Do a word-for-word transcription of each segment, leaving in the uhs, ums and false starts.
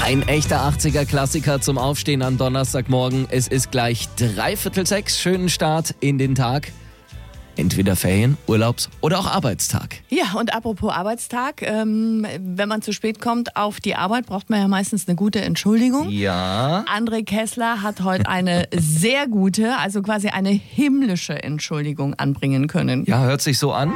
Ein echter achtziger-Klassiker zum Aufstehen am Donnerstagmorgen. Es ist gleich dreiviertel sechs. Schönen Start in den Tag. Entweder Ferien, Urlaubs- oder auch Arbeitstag. Ja, und apropos Arbeitstag, ähm, wenn man zu spät kommt auf die Arbeit, braucht man ja meistens eine gute Entschuldigung. Ja. André Kessler hat heute eine sehr gute, also quasi eine himmlische Entschuldigung anbringen können. Ja, hört sich so an.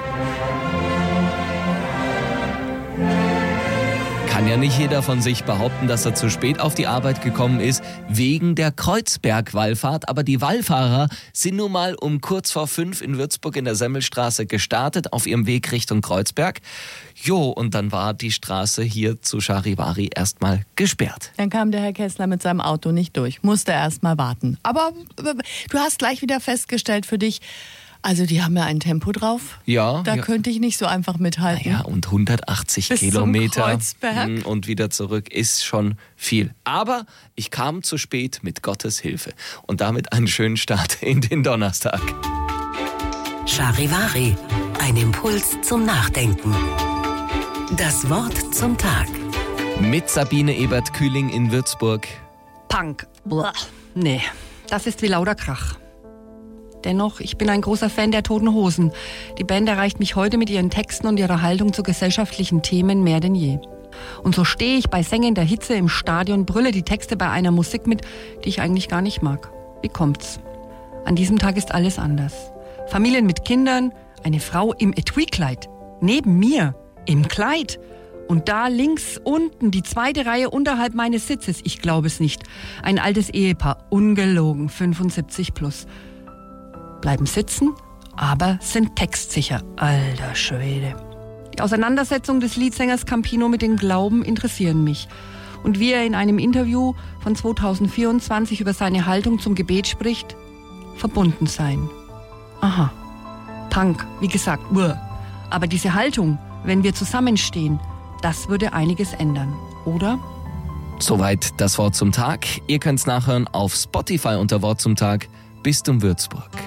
Kann ja nicht jeder von sich behaupten, dass er zu spät auf die Arbeit gekommen ist, wegen der Kreuzberg-Wallfahrt. Aber die Wallfahrer sind nun mal um kurz vor fünf in Würzburg in der Semmelstraße gestartet, auf ihrem Weg Richtung Kreuzberg. Jo, und dann war die Straße hier zu Charivari erstmal gesperrt. Dann kam der Herr Kessler mit seinem Auto nicht durch, musste erst mal warten. Aber du hast gleich wieder festgestellt für dich, also die haben ja ein Tempo drauf. Ja. Da ja. könnte ich nicht so einfach mithalten. Ja, und hundertachtzig Bis Kilometer zum Kreuzberg. und wieder zurück ist schon viel. Aber ich kam zu spät mit Gottes Hilfe. Und damit einen schönen Start in den Donnerstag. Charivari, ein Impuls zum Nachdenken. Das Wort zum Tag. Mit Sabine Ebert-Kühling in Würzburg. Punk. Blah. Nee, das ist wie lauter Krach. Dennoch, ich bin ein großer Fan der Toten Hosen. Die Band erreicht mich heute mit ihren Texten und ihrer Haltung zu gesellschaftlichen Themen mehr denn je. Und so stehe ich bei sengender Hitze im Stadion, brülle die Texte bei einer Musik mit, die ich eigentlich gar nicht mag. Wie kommt's? An diesem Tag ist alles anders. Familien mit Kindern, eine Frau im Etui-Kleid, neben mir, im Kleid. Und da links unten, die zweite Reihe unterhalb meines Sitzes, ich glaube es nicht, ein altes Ehepaar, ungelogen, fünfundsiebzig plus. Bleiben sitzen, aber sind textsicher. Alter Schwede. Die Auseinandersetzung des Leadsängers Campino mit dem Glauben interessieren mich. Und wie er in einem Interview von zweitausendvierundzwanzig über seine Haltung zum Gebet spricht, verbunden sein. Aha. Punk, wie gesagt, uah. Aber diese Haltung, wenn wir zusammenstehen, das würde einiges ändern, oder? Soweit das Wort zum Tag. Ihr könnt's nachhören auf Spotify unter Wort zum Tag. Bistum Würzburg.